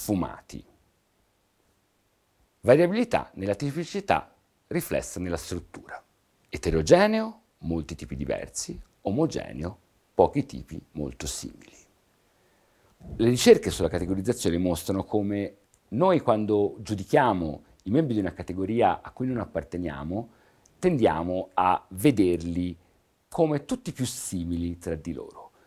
sfumati. Variabilità nella tipicità riflessa nella struttura. Eterogeneo, molti tipi diversi, omogeneo, pochi tipi molto simili. Le ricerche sulla categorizzazione mostrano come noi, quando giudichiamo i membri di una categoria a cui non apparteniamo, tendiamo a vederli come tutti più simili tra di loro.